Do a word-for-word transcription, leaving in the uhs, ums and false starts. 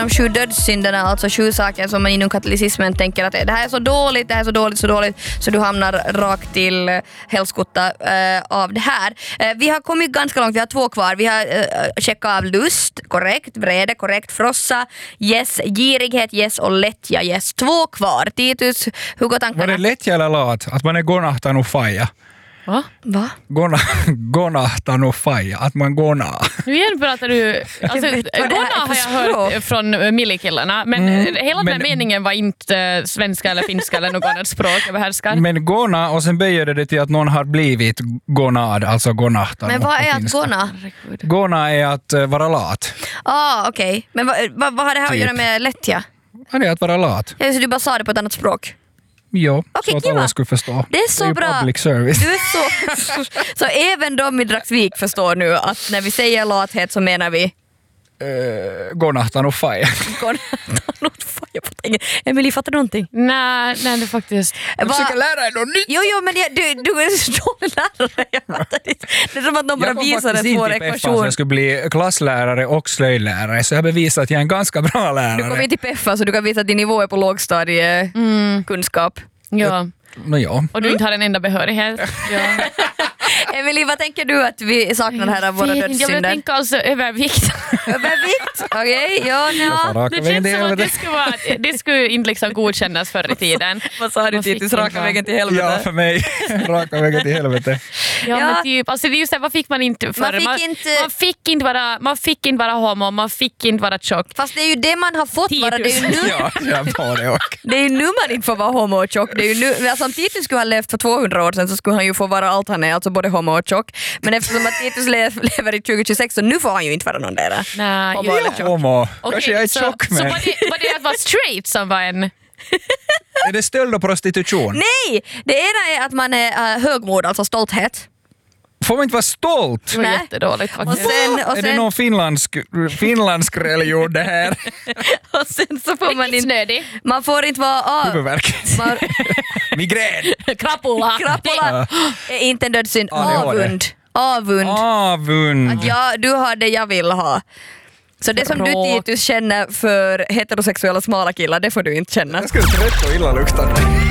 De sju dödssynderna, alltså sju saker som man inom katolicismen tänker att det här är så dåligt, det här är så dåligt, så dåligt, så du hamnar rakt till uh, helskotta uh, av det här. Uh, vi har kommit ganska långt, vi har två kvar. Vi har uh, checkat av lust, korrekt, vrede, korrekt, frossa, yes, girighet, yes och lättja, yes. Två kvar. Titus, hur går tankarna? Var det lättja eller lat? Att man är gonahtan och faja? Va? Va? Gona, gonahtan och faja, att man gonar. Nu igen pratar du... Alltså, gona har jag hört från millikillarna, men mm, hela den men, meningen var inte svenska eller finska eller något annat språk jag behärskar. Men gona, och sen böjer det till att någon har blivit gonad, alltså gonahtan. Men vad är att gona? Gona är att uh, vara lat. Ah, okej. Okay. Men vad, vad, vad har det här typ att göra med lättja? Ja, det är att vara lat. Ja, så du bara sa det på ett annat språk? Jo, okay, så att alla skulle förstå. Det är så det är bra. Public service. Du är så, så även de i Dragsvik förstår nu att när vi säger lathet så menar vi uh, gonahtan och faja. Gonahtan och faja på tängen. Emily, fattar du någonting? Nej, nej det faktiskt. Jag Va? försöker lära dig något nytt. Jo, jo, men jag, du, du är så dålig lärare. Jag fattar inte. Det är som att de bara visar en svår ekvation. Jag skulle bli klasslärare och slöjdlärare, så jag bevisar att jag är en ganska bra lärare. Du kommer inte till Peffa så du kan visa att din nivå är på lågstadiekunskap. Mm. Ja. No, ja. Och du inte har en enda behörighet. Ja. Emily, vad tänker du att vi saknar här av våra dödssynder? Jag vill tänka alltså övervikt. Övervikt? Okej, okay, ja, ja. Det känns som att det skulle, vara, det skulle inte liksom godkännas förr i tiden. Vad sa du, Titus? Raka vägen till helvete? Ja, för mig. Raka vägen till helvete. Ja, ja. Men typ, alltså det är just det, vad fick man inte förr? Man fick, man, inte... man fick inte vara man fick inte vara homo, man fick inte vara tjock. Fast det är ju det man har fått vara. Det är ju nu, ja, jag det, också. Det är ju nu man inte får vara homo och tjock. Det är ju nu, alltså om Titus skulle ha levt för tvåhundra år sedan så skulle han ju få vara allt han är, alltså både homo och tjock. Men eftersom att Titus lever i tjugo tjugosex så nu får han ju inte vara någon där. Nej, homo eller tjock. Homo. Okay, kanske jag är så, tjock med. Så var det, var det att vara straight som var en... Är det stöld och prostitution? Nej! Det ena är att man är uh, högmod, alltså stolthet. Får man inte vara stolt? Det var Nej. Jättedåligt faktiskt. Och sen, och sen... Är det någon finlandsk, finlandsk religion det här? Och sen så får man inte... Snödig. Man får inte vara av... Huvudvärk. Man... Migrän. Krapula. Krapula är inte en dödssynd. Ah, Avund. Avund. Avund. Att jag, du har det jag vill ha. Så det som du Titus känner för heterosexuella smala killar, det får du inte känna. Jag skulle inte rätt och illa luktande.